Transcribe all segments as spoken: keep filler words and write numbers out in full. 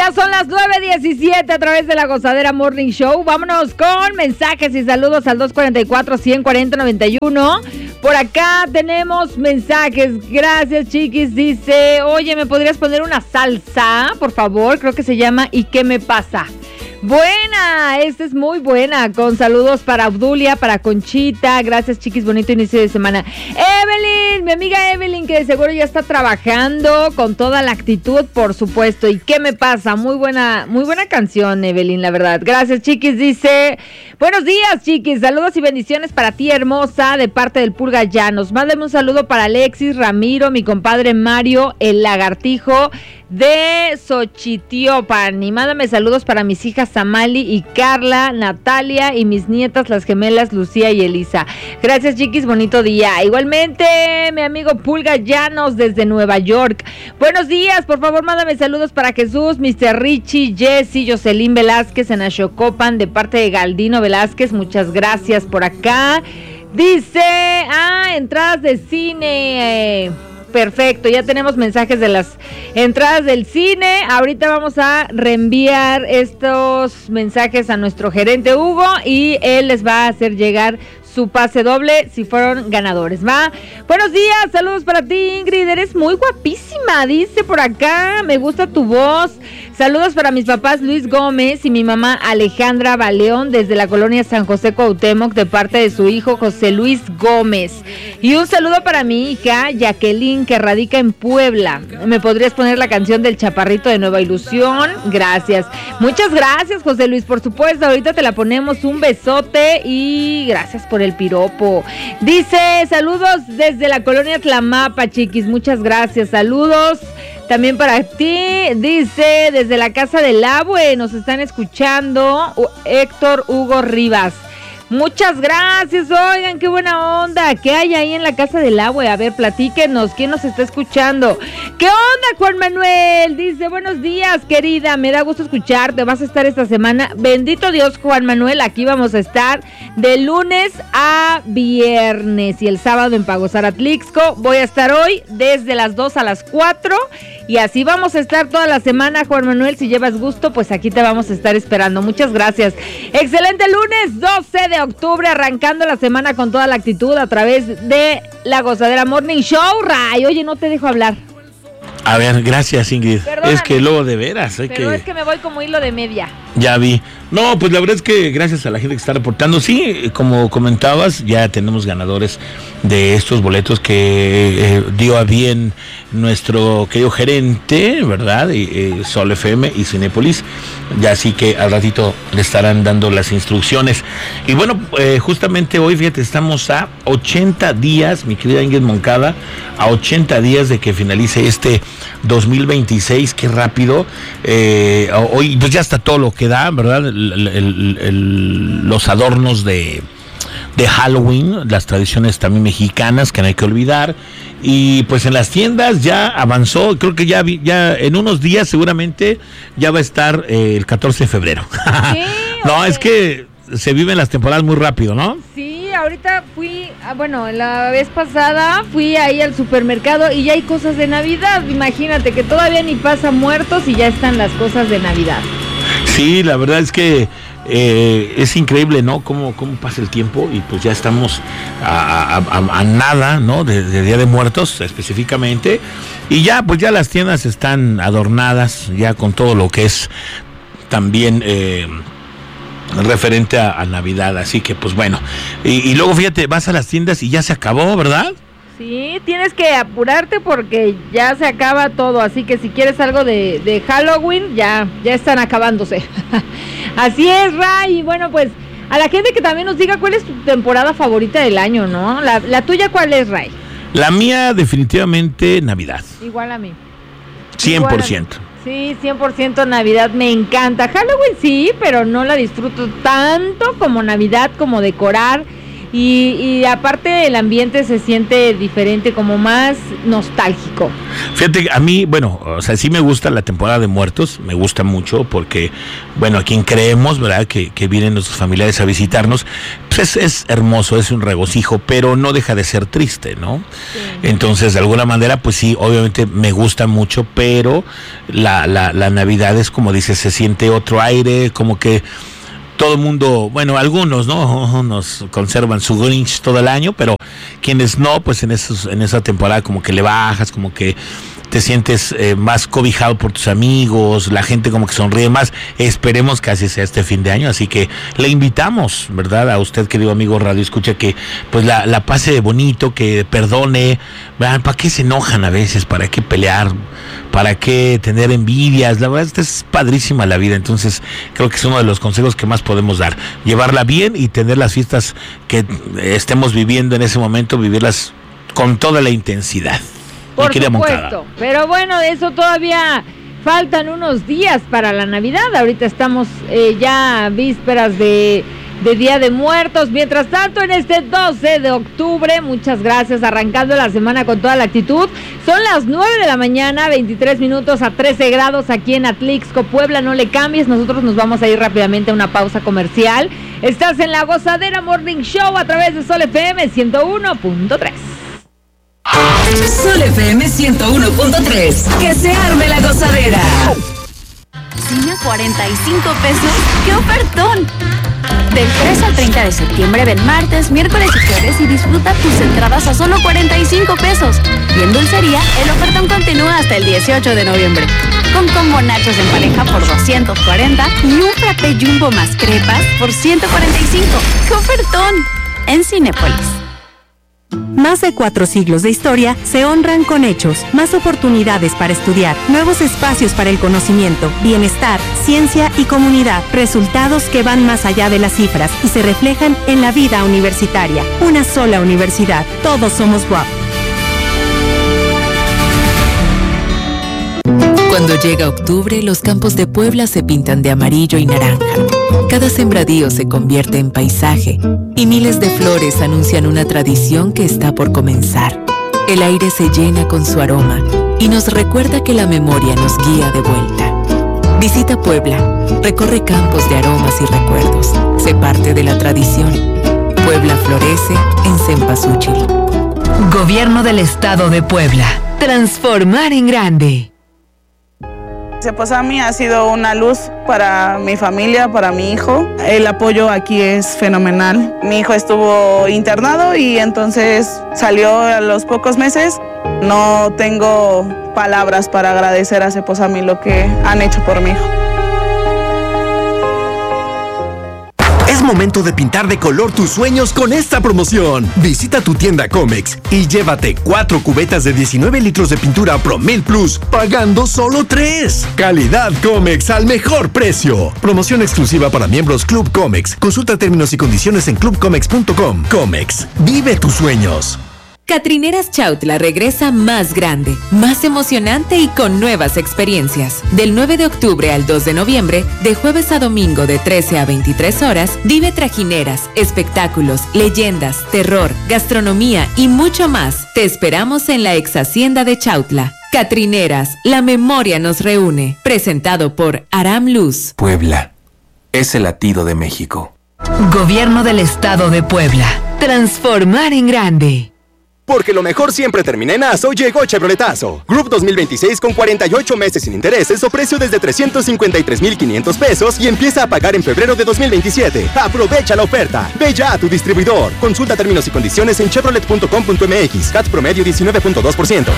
Ya son las nueve diecisiete a través de la Gozadera Morning Show. Vámonos con mensajes y saludos al dos cuatro cuatro, uno cero cero, nueve uno. Por acá tenemos mensajes. Gracias, chiquis. Dice, oye, ¿me podrías poner una salsa, por favor? Creo que se llama ¿Y qué me pasa? Buena, esta es muy buena. Con saludos para Abdulia, para Conchita. Gracias, chiquis, bonito inicio de semana. Evelyn, mi amiga Evelyn, que de seguro ya está trabajando con toda la actitud, por supuesto. ¿Y qué me pasa? Muy buena, muy buena canción, Evelyn, la verdad. Gracias, chiquis. Dice, buenos días, chiquis. Saludos y bendiciones para ti, hermosa, de parte del Pulga Llanos. Mándame un saludo para Alexis, Ramiro, mi compadre Mario, el lagartijo de Xochitiopan. Y mándame saludos para mis hijas Samali y Carla, Natalia y mis nietas, las gemelas Lucía y Elisa. Gracias, chiquis, bonito día. Igualmente, mi amigo Pulga Llanos desde Nueva York. Buenos días, por favor, mándame saludos para Jesús, mister Richie, Jessy, Jocelyn Velázquez en Ashocopan, de parte de Galdino Velázquez. Muchas gracias por acá. Dice, ah, entradas de cine. Perfecto, ya tenemos mensajes de las entradas del cine. Ahorita vamos a reenviar estos mensajes a nuestro gerente Hugo y él les va a hacer llegar su pase doble si fueron ganadores, ¿va? Buenos días, saludos para ti, Ingrid, eres muy guapísima, dice por acá, me gusta tu voz. Saludos para mis papás Luis Gómez y mi mamá Alejandra Baleón desde la colonia San José Cuauhtémoc, de parte de su hijo José Luis Gómez. Y un saludo para mi hija Jacqueline, que radica en Puebla. ¿Me podrías poner la canción del Chaparrito de Nueva Ilusión? Gracias. Muchas gracias, José Luis, por supuesto. Ahorita te la ponemos. Un besote y gracias por el piropo. Dice, saludos desde la colonia Tlamapa, chiquis. Muchas gracias. Saludos también para ti. Dice, desde la casa del Abue nos están escuchando Héctor Hugo Rivas. Muchas gracias, oigan, qué buena onda. ¿Qué hay ahí en la casa del Abue? A ver, platíquenos, ¿quién nos está escuchando? ¿Qué onda, Juan Manuel? Dice, buenos días, querida, me da gusto escucharte. ¿Vas a estar esta semana? Bendito Dios, Juan Manuel, aquí vamos a estar de lunes a viernes. Y el sábado en Pagosar Atlixco voy a estar hoy desde las dos a las cuatro. Y así vamos a estar toda la semana, Juan Manuel. Si llevas gusto, pues aquí te vamos a estar esperando. Muchas gracias. Excelente lunes, doce de octubre, arrancando la semana con toda la actitud a través de la Gozadera Morning Show. Ray, oye, no te dejo hablar. A ver, gracias, Ingrid. Perdóname. Es que luego de veras. Pero que... es que me voy como hilo de media. Ya vi. No, pues la verdad es que gracias a la gente que está reportando. Sí, como comentabas, ya tenemos ganadores de estos boletos que eh, dio a bien nuestro querido gerente, ¿verdad? Eh, Sol F M y Cinépolis. Ya así que al ratito le estarán dando las instrucciones. Y bueno, eh, justamente hoy, fíjate, estamos a ochenta días, mi querida Ingrid Moncada, a ochenta días de que finalice este dos mil veintiséis. Qué rápido. Eh, hoy pues ya está todo lo que da, ¿verdad? El, el, el, los adornos de, de Halloween, las tradiciones también mexicanas que no hay que olvidar. Y pues en las tiendas ya avanzó, creo que ya, ya en unos días seguramente ya va a estar eh, el catorce de febrero. Sí, no, okay. Es que se viven las temporadas muy rápido, ¿no? Sí, ahorita fui, bueno, la vez pasada fui ahí al supermercado y ya hay cosas de Navidad. Imagínate que todavía ni pasa Muertos y ya están las cosas de Navidad. Sí, la verdad es que eh, es increíble, ¿no? Cómo, cómo pasa el tiempo y pues ya estamos a, a, a nada, ¿no? De, de Día de Muertos específicamente. Y ya, pues ya las tiendas están adornadas ya con todo lo que es también eh, referente a, a Navidad. Así que pues bueno. Y, y luego fíjate, vas a las tiendas y ya se acabó, ¿verdad? Sí, tienes que apurarte porque ya se acaba todo, así que si quieres algo de, de Halloween, ya, ya están acabándose. Así es, Ray, y bueno, pues a la gente que también nos diga cuál es tu temporada favorita del año, ¿no? La, la tuya, ¿cuál es, Ray? La mía definitivamente Navidad. Igual a mí. cien por ciento. Sí, cien por ciento Navidad, me encanta. Halloween sí, pero no la disfruto tanto como Navidad, como decorar. Y, y aparte el ambiente se siente diferente, como más nostálgico. Fíjate, a mí, bueno, o sea, sí me gusta la temporada de muertos, me gusta mucho porque, bueno, a quien creemos, ¿verdad?, que, que vienen nuestros familiares a visitarnos, pues es, es hermoso, es un regocijo, pero no deja de ser triste, ¿no? Sí. Entonces, de alguna manera, pues sí, obviamente me gusta mucho, pero la, la, la Navidad es como dices, se siente otro aire, como que todo el mundo, bueno, algunos, ¿no?, nos conservan su Grinch todo el año, pero quienes no, pues en esos, en esa temporada como que le bajas, como que te sientes eh, más cobijado por tus amigos, la gente como que sonríe más. Esperemos que así sea este fin de año, así que le invitamos, ¿verdad?, a usted, querido amigo Radio Escucha, que pues la, la pase bonito, que perdone. ¿Para qué se enojan a veces? ¿Para qué pelear? ¿Para qué tener envidias? La verdad, esta es padrísima la vida, entonces creo que es uno de los consejos que más podemos dar, llevarla bien y tener las fiestas que estemos viviendo en ese momento, vivirlas con toda la intensidad. Por supuesto, pero bueno, de eso todavía faltan unos días para la Navidad. Ahorita estamos eh, ya vísperas de, de Día de Muertos. Mientras tanto, en este doce de octubre, muchas gracias, arrancando la semana con toda la actitud. Son las nueve de la mañana, veintitrés minutos a trece grados aquí en Atlixco, Puebla. No le cambies, nosotros nos vamos a ir rápidamente a una pausa comercial. Estás en La Gozadera Morning Show a través de Sol F M ciento uno punto tres. Sol F M ciento uno punto tres. Que se arme la gozadera. Cine a cuarenta y cinco pesos. ¡Qué ofertón! Del tres al treinta de septiembre ven martes, miércoles y jueves y disfruta tus entradas a solo cuarenta y cinco pesos. Y en dulcería, el ofertón continúa hasta el dieciocho de noviembre. Con combo nachos en pareja por doscientos cuarenta y un frappé jumbo más crepas por ciento cuarenta y cinco. ¡Qué ofertón! En Cinépolis. Más de cuatro siglos de historia se honran con hechos, más oportunidades para estudiar, nuevos espacios para el conocimiento, bienestar, ciencia y comunidad, resultados que van más allá de las cifras y se reflejan en la vida universitaria. Una sola universidad, todos somos B U A P. Cuando llega octubre, los campos de Puebla se pintan de amarillo y naranja. Cada sembradío se convierte en paisaje y miles de flores anuncian una tradición que está por comenzar. El aire se llena con su aroma y nos recuerda que la memoria nos guía de vuelta. Visita Puebla, recorre campos de aromas y recuerdos. Sé parte de la tradición. Puebla florece en Cempasúchil. Gobierno del Estado de Puebla. Transformar en grande. Cepozami ha sido una luz para mi familia, para mi hijo. El apoyo aquí es fenomenal. Mi hijo estuvo internado y entonces salió a los pocos meses. No tengo palabras para agradecer a Cepozami lo que han hecho por mi hijo. Es momento de pintar de color tus sueños con esta promoción. Visita tu tienda Comex y llévate cuatro cubetas de diecinueve litros de pintura Promil Plus, pagando solo tres. Calidad Comex al mejor precio. Promoción exclusiva para miembros Club Comex. Consulta términos y condiciones en club comex punto com. Comex, vive tus sueños. Catrineras Chautla regresa más grande, más emocionante y con nuevas experiencias. Del nueve de octubre al dos de noviembre, de jueves a domingo de trece a veintitrés horas, vive trajineras, espectáculos, leyendas, terror, gastronomía y mucho más. Te esperamos en la ex hacienda de Chautla. Catrineras, la memoria nos reúne. Presentado por Aram Luz. Puebla es el latido de México. Gobierno del Estado de Puebla. Transformar en grande. Porque lo mejor siempre termina en Aso, llegó Chevroletazo. Group dos mil veintiséis con cuarenta y ocho meses sin intereses o precio desde trescientos cincuenta y tres mil quinientos pesos y empieza a pagar en febrero de dos mil veintisiete. Aprovecha la oferta. Ve ya a tu distribuidor. Consulta términos y condiciones en chevrolet punto com punto m x. C A T promedio diecinueve punto dos por ciento.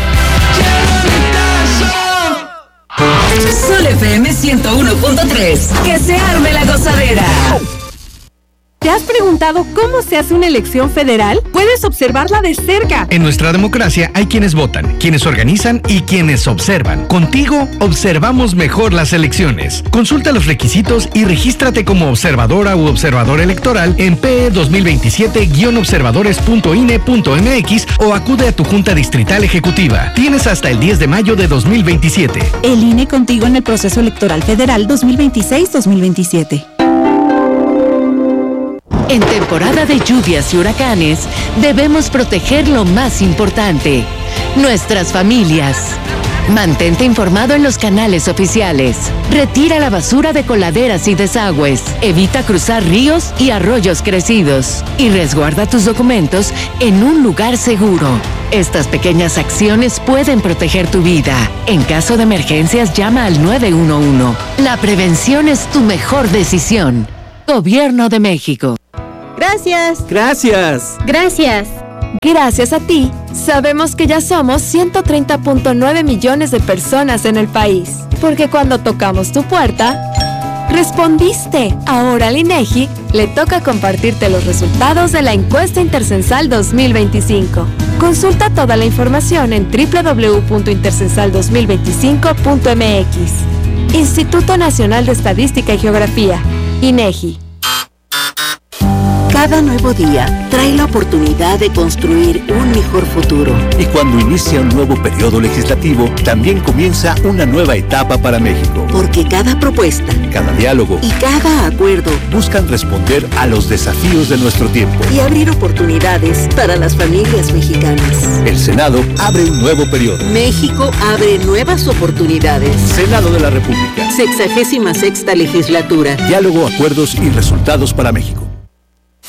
Sol F M ciento uno punto tres. Que se arme la gozadera. ¿Te has preguntado cómo se hace una elección federal? Puedes observarla de cerca. En nuestra democracia hay quienes votan, quienes organizan y quienes observan. Contigo observamos mejor las elecciones. Consulta los requisitos y regístrate como observadora u observador electoral en P E dos mil veintisiete guion observadores punto I N E punto M X o acude a tu Junta Distrital Ejecutiva. Tienes hasta el diez de mayo de dos mil veintisiete. El I N E contigo en el proceso electoral federal dos mil veintiséis dos mil veintisiete. En temporada de lluvias y huracanes, debemos proteger lo más importante, nuestras familias. Mantente informado en los canales oficiales. Retira la basura de coladeras y desagües. Evita cruzar ríos y arroyos crecidos. Y resguarda tus documentos en un lugar seguro. Estas pequeñas acciones pueden proteger tu vida. En caso de emergencias, llama al nueve uno uno. La prevención es tu mejor decisión. Gobierno de México. Gracias. Gracias. Gracias. Gracias a ti, sabemos que ya somos ciento treinta punto nueve millones de personas en el país. Porque cuando tocamos tu puerta, respondiste. Ahora al INEGI le toca compartirte los resultados de la encuesta Intercensal dos mil veinticinco. Consulta toda la información en doble u doble u doble u punto intercensal dos mil veinticinco punto m x. Instituto Nacional de Estadística y Geografía, INEGI. Cada nuevo día trae la oportunidad de construir un mejor futuro. Y cuando inicia un nuevo periodo legislativo, también comienza una nueva etapa para México. Porque cada propuesta, cada diálogo y cada acuerdo buscan responder a los desafíos de nuestro tiempo y abrir oportunidades para las familias mexicanas. El Senado abre un nuevo periodo. México abre nuevas oportunidades. Senado de la República. Sexagésima sexta legislatura. Diálogo, acuerdos y resultados para México.